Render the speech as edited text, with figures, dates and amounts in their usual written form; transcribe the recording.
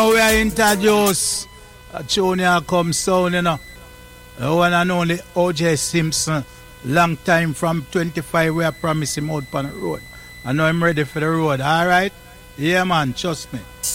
We are introduce a junior come sound, you know. The one and only OJ Simpson. Long time from 25, we are promising him out on the road. I know I'm ready for the road, alright? Yeah, man, trust me.